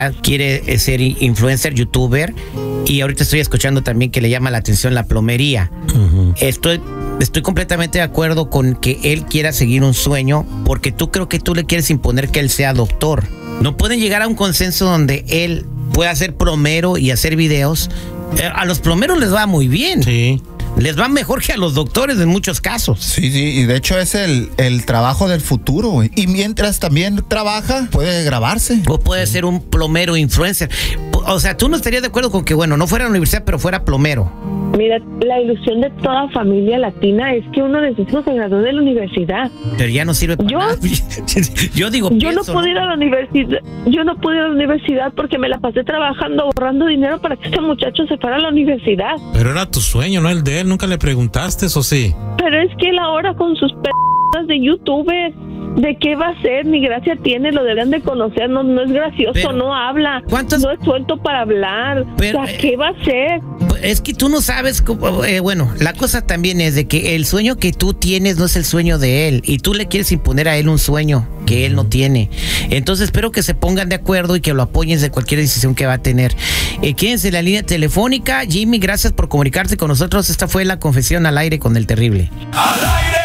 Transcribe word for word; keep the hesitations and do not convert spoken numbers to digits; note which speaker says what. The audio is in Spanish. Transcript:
Speaker 1: quiere ser influencer, youtuber, y ahorita estoy escuchando también que le llama la atención la plomería. Uh-huh. Estoy, estoy completamente de acuerdo con que él quiera seguir un sueño, porque tú creo que tú le quieres imponer que él sea doctor. No pueden llegar a un consenso donde él pueda ser plomero y hacer videos. Eh, a los plomeros les va muy bien.
Speaker 2: Sí.
Speaker 1: Les va mejor que a los doctores en muchos casos.
Speaker 3: Sí, sí, y de hecho es el, el trabajo del futuro, güey. Y mientras también trabaja, puede grabarse.
Speaker 1: O puede ser un plomero influencer. O sea, tú no estarías de acuerdo con que, bueno, no fuera a la universidad, pero fuera plomero.
Speaker 4: Mira, la ilusión de toda familia latina es que uno de sus hijos se graduó de la universidad.
Speaker 1: Pero ya no sirve para
Speaker 4: yo,
Speaker 1: nada. Yo digo,
Speaker 4: yo
Speaker 1: pienso,
Speaker 4: no pude ir a la universidad. Yo no pude ir a la universidad porque me la pasé trabajando, ahorrando dinero para que este muchacho se fuera a la universidad.
Speaker 2: Pero era tu sueño, no el de él. ¿Nunca le preguntaste, o sí?
Speaker 4: Pero es que él ahora con sus p*** de YouTube, ¿de qué va a ser? Ni gracia tiene, lo deberían de conocer. No, no es gracioso, pero, no habla.
Speaker 1: ¿cuántos?
Speaker 4: No es suelto para hablar. Pero, o sea, ¿qué va a hacer?
Speaker 1: Es que tú no sabes cómo, eh, bueno, la cosa también es de que el sueño que tú tienes no es el sueño de él, y tú le quieres imponer a él un sueño que él no tiene. Entonces espero que se pongan de acuerdo y que lo apoyen de cualquier decisión que va a tener. Eh, quédense en la línea telefónica. Jimmy, gracias por comunicarte con nosotros. Esta fue La Confesión al Aire con el Terrible. ¡Al aire!